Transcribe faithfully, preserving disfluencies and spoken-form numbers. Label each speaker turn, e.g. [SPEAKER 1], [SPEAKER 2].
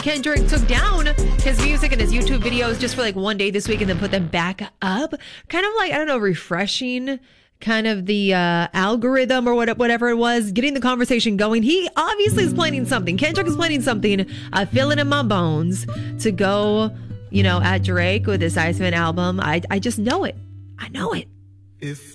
[SPEAKER 1] Kendrick took down his music and his YouTube videos just for like one day this week and then put them back up. Kind of like, I don't know, refreshing kind of the uh, algorithm or what, whatever it was, getting the conversation going. He obviously is planning something. Kendrick is planning something. I feel it in my bones to go, you know, at Drake with this Iceman album. I, I just know it. I know it.
[SPEAKER 2] If